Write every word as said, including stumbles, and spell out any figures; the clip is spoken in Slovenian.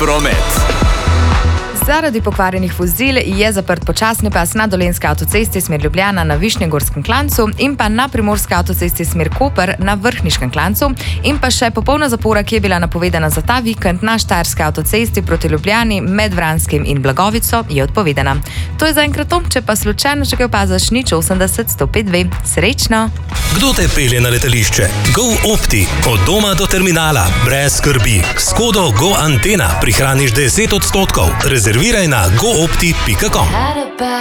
promet. Zaradi pokvarjenih vozil je zaprt počasni pas na Dolenjski avtocesti smer Ljubljana na Višnjegorskem klancu in pa na Primorski avtocesti smer Koper na Vrhniškem klancu in pa še popolna zapora, ki je bila napovedana za ta vikend na Štajerski avtocesti proti Ljubljani med Vranskim in Blagovico, je odpovedana. To je zaenkrat to, če pa slučajno še kaj opaziš, nič osemdeset sto pet dve. Srečno! Kdo te pelje na letališče? Go Opti. Od doma do terminala. Brez skrbi. S kodo Go Antena prihraniš deset odstotkov. Rezerviraj na go opti pika com.